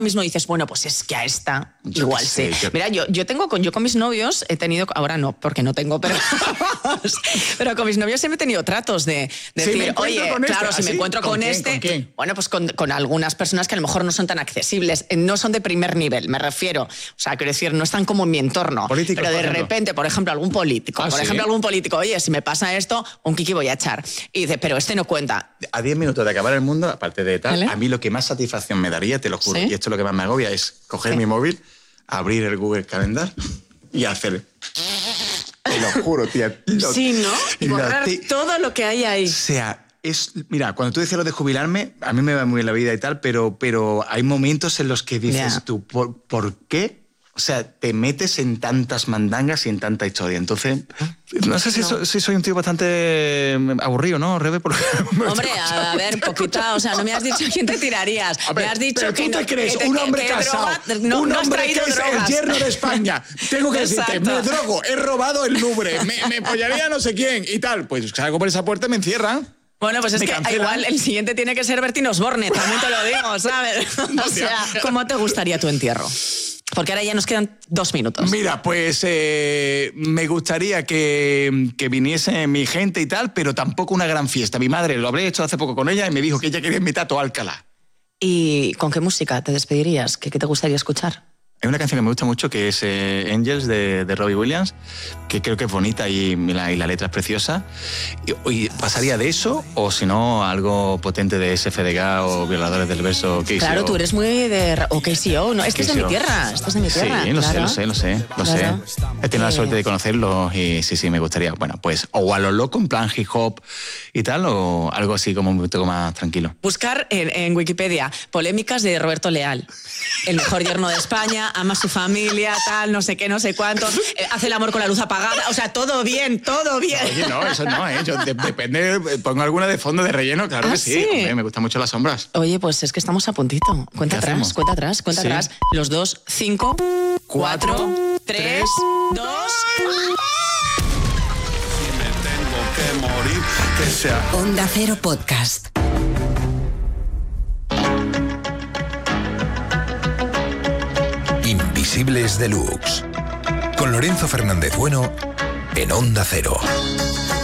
mismo dices, bueno, pues es que a esta igual sí. Mira, yo con mis novios he tenido, ahora no, porque no tengo, pero con mis novios siempre he tenido tratos de decir, oye, claro, si me encuentro con este, ¿con quién? Bueno, pues con algunas personas que a lo mejor no son tan accesibles, no son de primer nivel, me refiero. O sea, quiero decir, no están como en mi entorno. Políticos, pero de repente, por ejemplo, algún político, oye, si me pasa esto, un kiki voy a echar. Y dice, pero este no cuenta. A 10 minutos de acabar el mundo, aparte de tal, ¿vale? A mí lo que más satisfacción me daría, te lo juro, ¿sí? Y esto es lo que más me agobia, es coger mi móvil, abrir el Google Calendar y hacer... Te lo juro, tía. Sí, ¿no? Y borrar todo lo que hay ahí. O sea, mira, cuando tú decías lo de jubilarme, a mí me va muy bien la vida y tal, pero hay momentos en los que dices tú, ¿por qué? O sea, te metes en tantas mandangas y en tanta historia. Entonces, no sé si soy un tío bastante aburrido, ¿no, Rebe? Hombre, a ver, poquita, o sea, no me has dicho quién te tirarías. Me has dicho pero que tú te crees un hombre casado, un hombre que es el yerno de España. Tengo que decirte, me drogo, he robado el Louvre, me pollaría a no sé quién y tal. Pues salgo por esa puerta y me encierran. Bueno, pues es que igual el siguiente tiene que ser Bertín Osborne, también te lo digo, ¿sabes? O sea, ¿cómo te gustaría tu entierro? Porque ahora ya nos quedan 2 minutos. Mira, pues me gustaría que viniese mi gente y tal, pero tampoco una gran fiesta. Mi madre, lo habré hecho hace poco con ella y me dijo que ella quería invitar a todo Alcalá. ¿Y con qué música te despedirías? ¿Qué te gustaría escuchar? Hay una canción que me gusta mucho que es Angels de Robbie Williams, que creo que es bonita y la letra es preciosa. Y pasaría de eso, o si no, algo potente de SFDK o Violadores del Verso. KCO. Claro, tú eres muy de... O KCO, ¿no? Esto es de mi tierra, Sí, lo sé. He tenido la suerte de conocerlos y sí, me gustaría. Bueno, pues o a lo loco, en plan hip hop y tal, o algo así como un poco más tranquilo. Buscar en Wikipedia polémicas de Roberto Leal. El mejor yerno de España, ama a su familia, tal, no sé qué, no sé cuánto, hace el amor con la luz apagada, o sea, todo bien. Oye, no, eso no, yo depende, pongo alguna de fondo de relleno, claro que sí. Hombre, me gustan mucho las sombras. Oye, pues es que estamos a puntito. Cuenta atrás. Los 2, 5, 4, 3, 2... Si me tengo que morir, que sea... Onda Cero Podcast. Invisibles Deluxe, con Lorenzo Fernández Bueno en Onda Cero.